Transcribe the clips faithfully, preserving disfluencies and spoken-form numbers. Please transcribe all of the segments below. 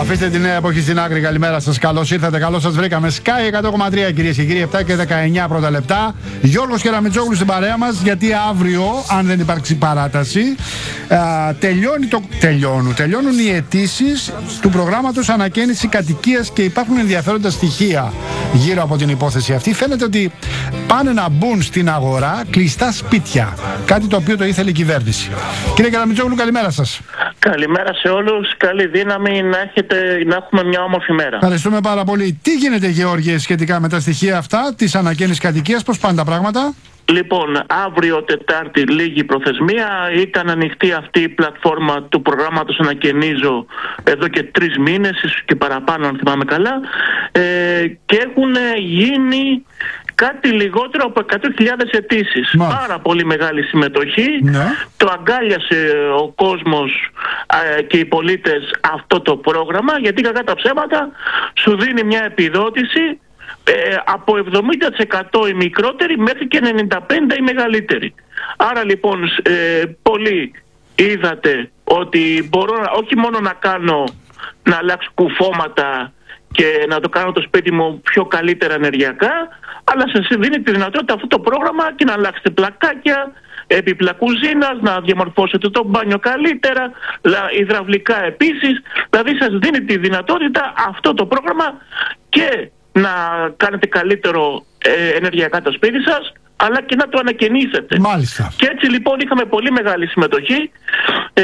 Αφήστε τη νέα εποχή στην άκρη. Καλημέρα σας. Καλώς ήρθατε. Καλώς σας βρήκαμε. Sky εκατό κόμμα τρία κυρίες και κύριοι. επτά και δεκαεννιά πρώτα λεπτά. Γιώργος Κεραμιτζόγλου στην παρέα μας. Γιατί αύριο, αν δεν υπάρξει παράταση, α, τελειώνει το... τελειώνουν. τελειώνουν οι αιτήσεις του προγράμματος ανακαίνιση κατοικίας και υπάρχουν ενδιαφέροντα στοιχεία γύρω από την υπόθεση αυτή. Φαίνεται ότι πάνε να μπουν στην αγορά κλειστά σπίτια. Κάτι το οποίο το ήθελε η κυβέρνηση. Κύριε Κεραμιτζόγλου, καλημέρα σας. Καλημέρα σε όλους. Καλή δύναμη να, έχετε, να έχουμε μια όμορφη μέρα. Ευχαριστούμε πάρα πολύ. Τι γίνεται, Γεώργιε, σχετικά με τα στοιχεία αυτά της ανακαίνισης κατοικίας, πώς πάνε τα πράγματα? Λοιπόν, αύριο Τετάρτη λίγη προθεσμία. Ήταν ανοιχτή αυτή η πλατφόρμα του προγράμματος Ανακαινίζω εδώ και τρεις μήνες, ίσως και παραπάνω αν θυμάμαι καλά, ε, και έχουν γίνει κάτι λιγότερο από εκατό χιλιάδες αιτήσεις. Πάρα πολύ μεγάλη συμμετοχή. Ναι. Το αγκάλιασε ο κόσμος ε, και οι πολίτες αυτό το πρόγραμμα, γιατί κακά τα ψέματα σου δίνει μια επιδότηση Ε, από εβδομήντα τοις εκατό οι μικρότεροι μέχρι και ενενήντα πέντε τοις εκατό οι μεγαλύτεροι. Άρα λοιπόν ε, πολλοί είδατε ότι μπορώ να, όχι μόνο να κάνω να αλλάξω κουφώματα και να το κάνω το σπίτι μου πιο καλύτερα ενεργειακά, αλλά σας δίνει τη δυνατότητα αυτό το πρόγραμμα και να αλλάξετε πλακάκια, έπιπλα κουζίνας, να διαμορφώσετε το μπάνιο καλύτερα, υδραυλικά επίσης. Δηλαδή σας δίνει τη δυνατότητα αυτό το πρόγραμμα και να κάνετε καλύτερο ε, ενεργειακά το σπίτι σας, αλλά και να το ανακαινήσετε. Μάλιστα. Και έτσι λοιπόν είχαμε πολύ μεγάλη συμμετοχή. Ε,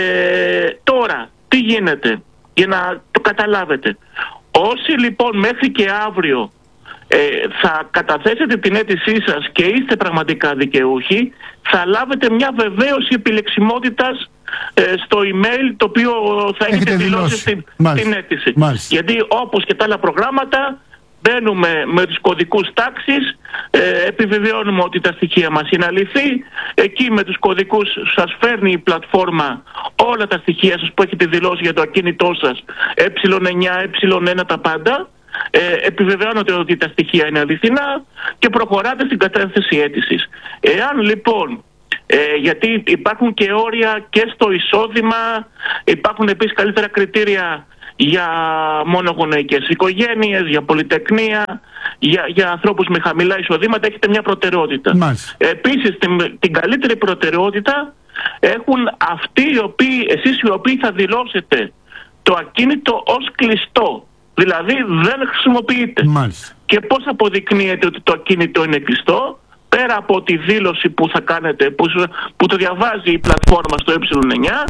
τώρα, τι γίνεται, για να το καταλάβετε. Όσοι λοιπόν μέχρι και αύριο ε, θα καταθέσετε την αίτησή σας και είστε πραγματικά δικαιούχοι, θα λάβετε μια βεβαίωση επιλεξιμότητας ε, στο email, το οποίο θα έχετε, έχετε δηλώσει στην, την αίτηση. Μάλιστα. Γιατί όπως και τα άλλα προγράμματα, μπαίνουμε με τους κωδικούς τάξης, ε, επιβεβαιώνουμε ότι τα στοιχεία μας είναι αληθή. Εκεί με τους κωδικούς σας φέρνει η πλατφόρμα όλα τα στοιχεία σας που έχετε δηλώσει για το ακίνητό σας, ε εννιά, ε ένα, τα πάντα. Ε, επιβεβαιώνετε ότι τα στοιχεία είναι αληθινά και προχωράτε στην κατάθεση αίτησης. Εάν λοιπόν, ε, γιατί υπάρχουν και όρια και στο εισόδημα, υπάρχουν επίσης καλύτερα κριτήρια για μονογονεϊκές οικογένειες, για πολυτεκνία, για, για ανθρώπους με χαμηλά εισοδήματα, έχετε μια προτεραιότητα. Μάλιστα. Επίσης την, την καλύτερη προτεραιότητα έχουν αυτοί οι οποίοι, εσείς οι οποίοι θα δηλώσετε το ακίνητο ως κλειστό. Δηλαδή δεν χρησιμοποιείτε. Μάλιστα. Και πώς αποδεικνύεται ότι το ακίνητο είναι κλειστό? Πέρα από τη δήλωση που θα κάνετε, που, που το διαβάζει η πλατφόρμα στο ε εννιά,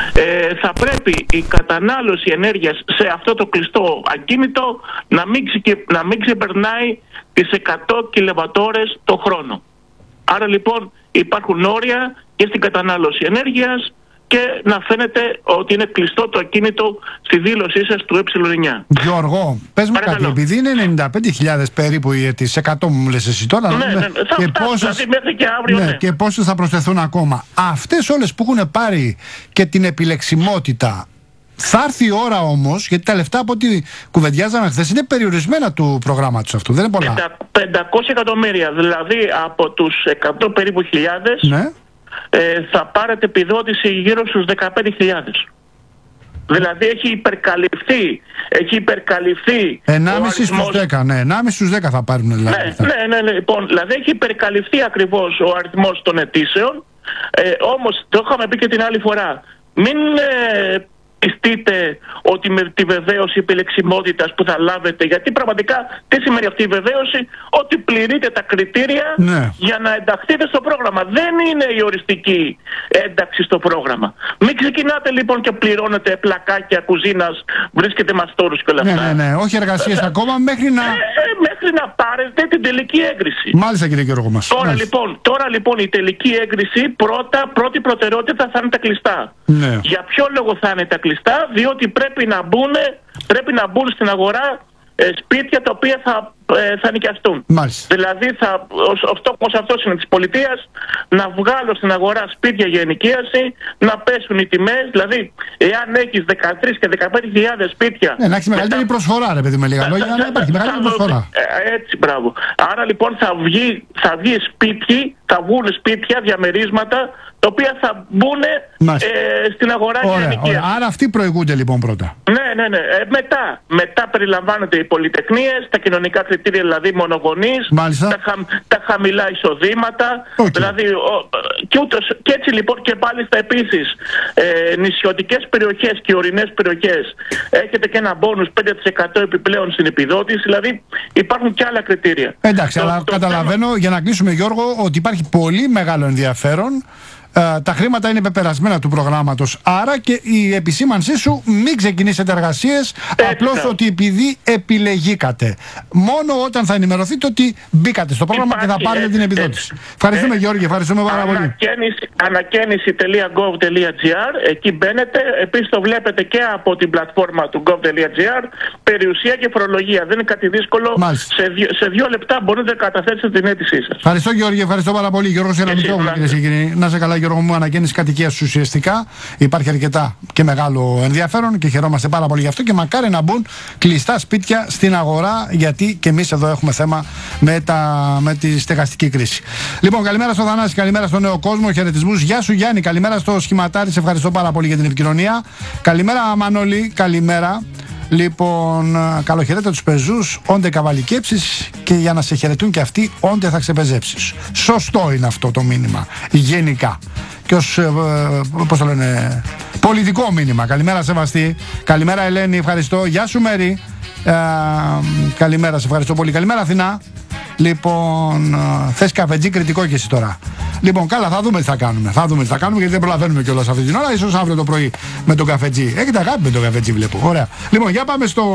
ε, θα πρέπει η κατανάλωση ενέργειας σε αυτό το κλειστό ακίνητο να μην, ξε, να μην ξεπερνάει τις εκατό κιλοβατόρες το χρόνο. Άρα λοιπόν υπάρχουν όρια και στην κατανάλωση ενέργειας και να φαίνεται ότι είναι κλειστό το ακίνητο στη δήλωσή σας του ε εννιά. Γιώργο, πες μου κάτι, επειδή είναι ενενήντα πέντε χιλιάδες περίπου οι αιτήσεις, εκατό μου λες εσύ τώρα, ναι, ναι, ναι, θα και, φτάσει, πόσες, δηλαδή μέχρι και αύριο, ναι, ναι. και πόσες θα προσθεθούν ακόμα. Αυτές όλες που έχουν πάρει και την επιλεξιμότητα, θα έρθει η ώρα όμως, γιατί τα λεφτά από ό,τι κουβεντιάζαμε χθες είναι περιορισμένα του προγράμματος αυτού, δεν είναι πολλά. πεντακόσια εκατομμύρια, δηλαδή από τους εκατό περίπου χιλιάδες, ναι. Ε, θα πάρετε επιδότηση γύρω στους δεκαπέντε χιλιάδες. Δηλαδή έχει υπερκαλυφθεί, έχει υπερκαλυφθεί ενάμιση στους δέκα, ναι, ενάμιση στους δέκα θα πάρουν δηλαδή. Ναι, ναι, ναι, ναι, λοιπόν, δηλαδή έχει υπερκαλυφθεί ακριβώς ο αριθμός των αιτήσεων, ε, όμως το είχαμε πει και την άλλη φορά, μην ε, πιστείτε ότι με τη βεβαίωση επιλεξιμότητας που θα λάβετε, γιατί πραγματικά τι σημαίνει αυτή η βεβαίωση? Ότι πληρείτε τα κριτήρια, ναι, για να ενταχθείτε στο πρόγραμμα. Δεν είναι η οριστική ένταξη στο πρόγραμμα. Μην ξεκινάτε λοιπόν και πληρώνετε πλακάκια κουζίνας, βρίσκετε μαστόρους και όλα αυτά. Ναι, ναι, ναι, όχι εργασίες ε, ακόμα μέχρι να... Ε, ε, μέχρι να πάρετε την τελική έγκριση. Μάλιστα, κύριε Γιώργο μας. Τώρα λοιπόν, τώρα λοιπόν η τελική έγκριση, πρώτα, πρώτη προτεραιότητα θα είναι τα κλειστά. Ναι. Για ποιο λόγο θα είναι τα κλειστά? Διότι πρέπει να μπουν, πρέπει να μπουν στην αγορά ε, σπίτια τα οποία θα ε, θα νοικιαστούν. Μάλιστα. Δηλαδή θα, ο, ο στόχος αυτός είναι της πολιτείας, να βγάλω στην αγορά σπίτια για ενοικίαση, να πέσουν οι τιμές. Δηλαδή, εάν έχεις δεκατρείς και δεκαπέντε χιλιάδες σπίτια... Ναι, να έχεις μεγαλύτερη μετά... προσφορά, ρε παιδί, με λίγα λόγια, να υπάρχει μεγαλύτερη προσφορά. Έτσι, μπράβο. Άρα λοιπόν θα βγει, θα βγει σπίτι, θα βγουν σπίτια, διαμερίσματα, τα οποία θα μπουν ε, στην αγορά ωραία, για ενοικία. Άρα αυτοί προηγούνται λοιπόν πρώτα. Ναι, ναι, ναι. Ε, μετά, μετά περιλαμβάνονται οι πολυτεχνίες, τα κοινωνικά κριτήρια, δηλαδή μονογονείς, τα, χα, τα χαμηλά εισοδήματα. Okay. Δηλαδή, ο, και, ούτως, και έτσι λοιπόν και μάλιστα επίσης ε, νησιωτικές περιοχές και ορεινές περιοχές έχετε και ένα μπόνους πέντε τοις εκατό επιπλέον στην επιδότηση. Δηλαδή υπάρχουν και άλλα κριτήρια. Εντάξει, το, αλλά το καταλαβαίνω θέμα... για να κλείσουμε, Γιώργο, ότι υπάρχει πολύ μεγάλο ενδιαφέρον. Uh, τα χρήματα είναι πεπερασμένα του προγράμματος. Άρα και η επισήμανσή σου, μην ξεκινήσετε εργασίες απλώς ότι επειδή επιλεγήκατε. Μόνο όταν θα ενημερωθείτε ότι μπήκατε στο πρόγραμμα υπάρχει, και θα πάρετε ε, την επιδότηση. Ε, ευχαριστούμε ε, Γιώργη, ευχαριστούμε πάρα πολύ. Ανακαίνιση τελεία gov τελεία gr, εκεί μπαίνετε. Επίσης το βλέπετε και από την πλατφόρμα του gov τελεία gr. Περιουσία και φορολογία. Δεν είναι κάτι δύσκολο. Σε δύο, σε δύο λεπτά μπορείτε να καταθέσετε την αίτησή σας. Ευχαριστώ Γιώργη, ευχαριστώ πάρα πολύ. Γιώργος Γεραπετζόγλου, κυρίες και κύριοι. Να σε καλά, Γιώργο μου, ανακαίνιση κατοικίας ουσιαστικά. Υπάρχει αρκετά και μεγάλο ενδιαφέρον και χαιρόμαστε πάρα πολύ γι' αυτό και μακάρι να μπουν κλειστά σπίτια στην αγορά, γιατί και εμείς εδώ έχουμε θέμα με, τα, με τη στεγαστική κρίση. Λοιπόν, καλημέρα στο Θανάση, καλημέρα στο Νέο Κόσμο, χαιρετισμούς. Γεια σου Γιάννη, καλημέρα στο Σχηματάρι, σε ευχαριστώ πάρα πολύ για την επικοινωνία. Καλημέρα Μανώλη, καλημέρα. Λοιπόν, καλοχαιρέτα τους πεζούς, όντε καβαλικέψεις και για να σε χαιρετούν και αυτοί, όντε θα ξεπεζέψεις. Σωστό είναι αυτό το μήνυμα, γενικά. Και ως, ε, πώς το λένε, πολιτικό μήνυμα. Καλημέρα Σεβαστή, καλημέρα Ελένη, ευχαριστώ. Γεια σου Μέρη, ε, καλημέρα, σε ευχαριστώ πολύ. Καλημέρα Αθηνά. Λοιπόν, θες καφετζή κριτικό και εσύ τώρα. Λοιπόν, καλά, θα δούμε τι θα κάνουμε. Θα δούμε τι θα κάνουμε, γιατί δεν προλαβαίνουμε κιόλας αυτή την ώρα. Ίσως αύριο το πρωί με τον καφετζή. Έχετε αγάπη με τον καφετζή, βλέπω. Ωραία. Λοιπόν, για πάμε στο...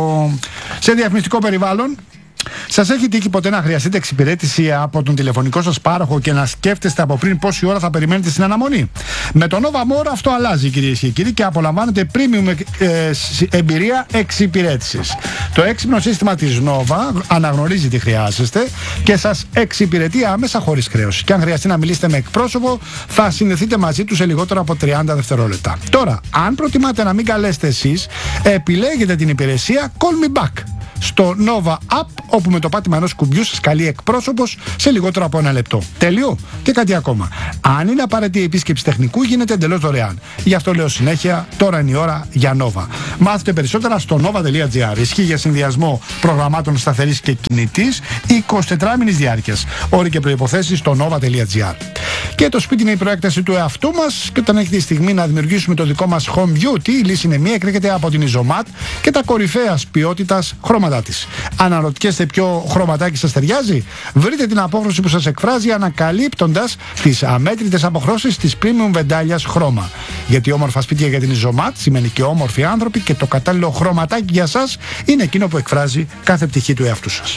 σε διαφημιστικό περιβάλλον. Σας έχει τύχει ποτέ να χρειαστείτε εξυπηρέτηση από τον τηλεφωνικό σας πάροχο και να σκέφτεστε από πριν πόση ώρα θα περιμένετε στην αναμονή? Με το Nova More αυτό αλλάζει, κυρίες και κύριοι, και απολαμβάνετε premium ε, εμπειρία εξυπηρέτησης. Το έξυπνο σύστημα της Nova αναγνωρίζει τι χρειάζεστε και σας εξυπηρετεί άμεσα χωρίς χρέωση. Και αν χρειαστεί να μιλήσετε με εκπρόσωπο, θα συνδεθείτε μαζί του σε λιγότερο από τριάντα δευτερόλεπτα. Τώρα, αν προτιμάτε να μην καλέσετε εσείς, επιλέγετε την υπηρεσία Call Me Back στο Nova App, όπου με το πάτημα ενός κουμπιού σας καλεί εκπρόσωπος σε λιγότερο από ένα λεπτό. Τέλειο. Και κάτι ακόμα. Αν είναι απαραίτητη η επίσκεψη τεχνικού, γίνεται εντελώς δωρεάν. Γι' αυτό λέω συνέχεια, τώρα είναι η ώρα για Nova. Μάθετε περισσότερα στο nova τελεία gr. Ισχύει για συνδυασμό προγραμμάτων σταθερής και κινητής εικοσιτετράωρης διάρκειας. Όροι και προϋποθέσεις στο nova τελεία gr. Και το σπίτι είναι η προέκταση του εαυτού μας, και όταν έχετε τη στιγμή να δημιουργήσουμε το δικό μας home beauty, η λύση είναι μία, εκρήγεται από την Izomat και τα κορυφαίας ποιότητας χρώματά της. Αναρωτιέστε ποιο χρωματάκι σας ταιριάζει? Βρείτε την απόχρωση που σας εκφράζει, ανακαλύπτοντας τις αμέτρητες αποχρώσεις της premium βεντάλιας χρώμα. Γιατί όμορφα σπίτια για την Izomat σημαίνει και όμορφοι άνθρωποι, και το κατάλληλο χρωματάκι για σας είναι εκείνο που εκφράζει κάθε πτυχή του εαυτού σας.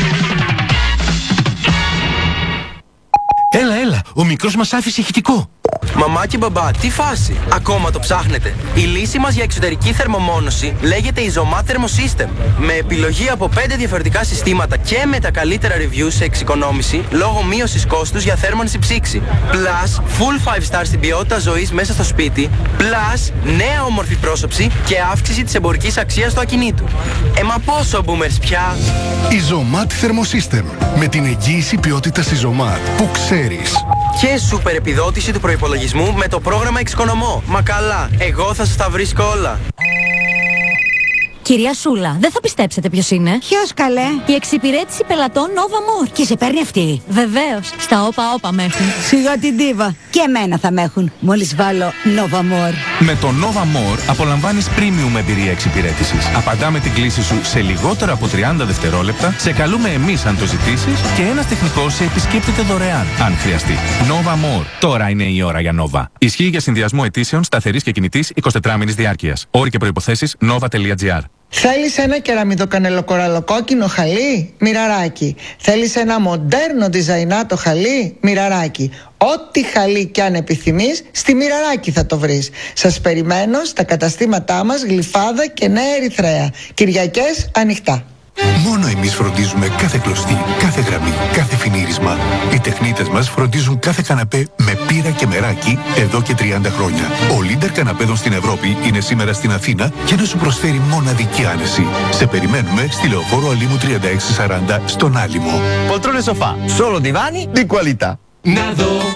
Έλα, έλα, ο μικρός μας άφησε ηχητικό. Μαμά και μπαμπά, τι φάση? Ακόμα το ψάχνετε? Η λύση μας για εξωτερική θερμομόνωση λέγεται Izomat Thermosystem. Με επιλογή από πέντε διαφορετικά συστήματα και με τα καλύτερα reviews σε εξοικονόμηση λόγω μείωσης κόστους για θέρμανση ψήξη. Plus, full five star στην ποιότητα ζωής μέσα στο σπίτι. Plus, νέα όμορφη πρόσωψη και αύξηση της εμπορικής αξίας του ακινήτου. Ε, μα πόσο boomers πια? Izomat Thermosystem. Με την εγγύηση ποιότητας Izomat που ξέρεις. Και σούπερ επιδότηση του προϋπολογισμού με το πρόγραμμα Εξοικονομώ. Μα καλά, εγώ θα σας τα βρίσκω όλα. Κυρία Σούλα, δεν θα πιστέψετε ποιος είναι. Ποιος καλέ? Η εξυπηρέτηση πελατών Nova More. Και σε παίρνει αυτή? Βεβαίως, στα όπα όπα με έχουν. Σιγά την τίβα. Και εμένα θα με έχουν, μόλις βάλω Nova More. Με το Nova More απολαμβάνεις premium εμπειρία εξυπηρέτησης. Απαντάμε την κλήση σου σε λιγότερο από τριάντα δευτερόλεπτα, σε καλούμε εμείς αν το ζητήσεις και ένας τεχνικός σε επισκέπτεται δωρεάν, αν χρειαστεί. Nova More. Τώρα είναι η ώρα για Nova. Ισχύει για συνδυασμό αιτήσεων σταθερής και κινητής εικοσιτετράωρης διάρκειας. Όροι και προϋποθέσεις nova τελεία gr. Θέλεις ένα κεραμιδοκανελοκοραλοκόκκινο χαλί? Μοιραράκι. Θέλεις ένα μοντέρνο διζαϊνάτο χαλί? Μοιραράκι. Ό,τι χαλί κι αν επιθυμείς, στη Μοιραράκι θα το βρεις. Σας περιμένω στα καταστήματά μας Γλυφάδα και Νέα Ερυθρέα. Κυριακές ανοιχτά. Μόνο εμείς φροντίζουμε κάθε κλωστή, κάθε γραμμή, κάθε φινίρισμα. Οι τεχνίτες μας φροντίζουν κάθε καναπέ με πύρα και μεράκι εδώ και τριάντα χρόνια. Ο leader καναπέδων στην Ευρώπη είναι σήμερα στην Αθήνα και να σου προσφέρει μοναδική άνεση. Σε περιμένουμε στη Λεωφόρο Αλήμου τριάντα έξι σαράντα στον Άλυμο. Poltrone sofà, solo divani di qualità.